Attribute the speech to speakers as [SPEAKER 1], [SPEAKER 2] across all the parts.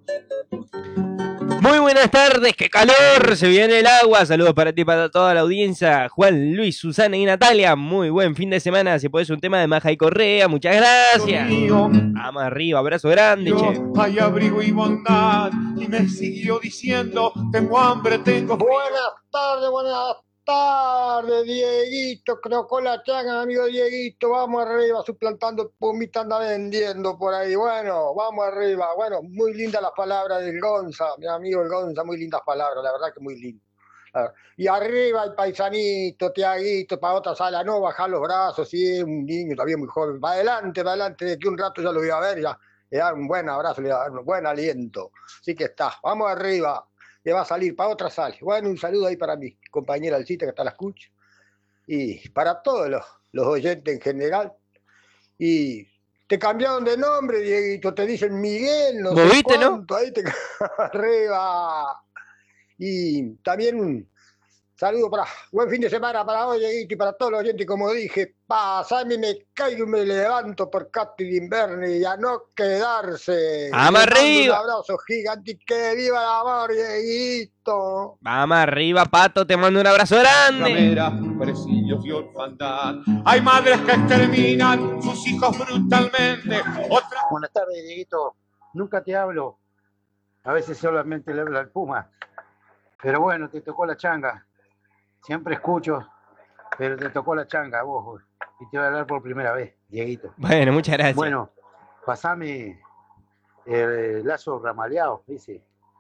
[SPEAKER 1] Muy buenas tardes, qué calor, se viene el agua. Saludos para ti, para toda la audiencia. Juan, Luis, Susana y Natalia. Muy buen fin de semana. Si podés un tema de Maja y Correa, muchas gracias. Vamos arriba, abrazo grande, che.
[SPEAKER 2] Hay abrigo y bondad. Y me siguió diciendo, tengo hambre, tengo frío.
[SPEAKER 3] Buenas tardes, Dieguito. Crocó la changa, amigo Dieguito. Vamos arriba, suplantando Pumita anda vendiendo por ahí. Bueno, vamos arriba. Bueno, muy lindas las palabras del Gonza, mi amigo el Gonza, muy lindas palabras, la verdad que muy lindo. Y arriba el paisanito, Tiaguito, para otra sala, no bajar los brazos, sí, un niño todavía muy joven. Va adelante, de aquí un rato ya lo voy a ver, ya le da un buen abrazo, le da un buen aliento. Así que está, vamos arriba, que va a salir para otra sala. Bueno, un saludo ahí para mi compañera Alcita que está a la escucha. Y para todos los oyentes en general. Y te cambiaron de nombre, Dieguito, te dicen Miguel, no sé cuánto, ¿no? Ahí te arriba. Y también un saludo para buen fin de semana para hoy, Dieguito, y para todos los oyentes. Como dije, pasame, me caigo y me levanto por Cati de Inverno y a no quedarse.
[SPEAKER 1] ¡Vamos arriba!
[SPEAKER 3] Un abrazo gigante y que viva el amor, Dieguito.
[SPEAKER 1] Vamos arriba, Pato, te mando un abrazo grande.
[SPEAKER 2] Cameras, presillos y orfandad. Hay madres que exterminan sus hijos brutalmente.
[SPEAKER 4] Buenas tardes, Dieguito. Nunca te hablo. A veces solamente le hablo al Puma. Pero bueno, te tocó la changa. Siempre escucho, pero te tocó la changa vos. Y te voy a hablar por primera vez, Dieguito.
[SPEAKER 1] Bueno, muchas gracias.
[SPEAKER 4] Bueno, pasame el lazo ramaleado, dice.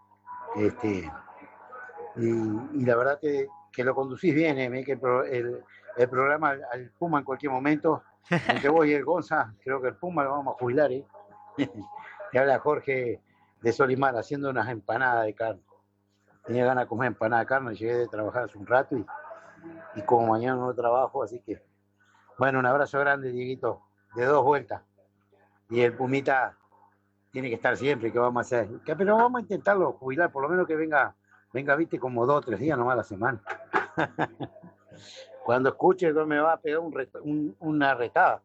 [SPEAKER 4] Y la verdad que lo conducís bien, que el programa al Puma en cualquier momento, entre vos y el Gonza, creo que el Puma lo vamos a jubilar, ¿eh? Te habla Jorge de Solimar haciendo unas empanadas de carne. Tenía ganas de comer empanada de carne, llegué de trabajar hace un rato y como mañana no trabajo, así que, bueno, un abrazo grande, Dieguito, de 2 vueltas. Y el Pumita tiene que estar siempre, ¿qué vamos a hacer? Pero vamos a intentarlo jubilar, por lo menos que venga, viste, como 2 o 3 días nomás a la semana. Cuando escuche, me va a pegar una retada.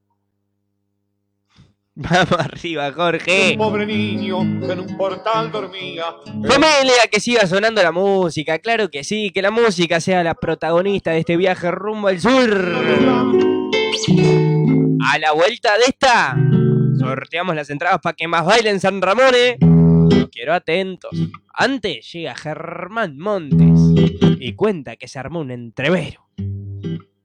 [SPEAKER 1] Vamos arriba, Jorge.
[SPEAKER 2] Un pobre niño que en un portal dormía.
[SPEAKER 1] Familia, que siga sonando la música. Claro que sí, que la música sea la protagonista de este viaje rumbo al sur. A la vuelta de esta, sorteamos las entradas para que más bailen San Ramón. Los quiero atentos. Antes llega Germán Montes y cuenta que se armó un entrevero.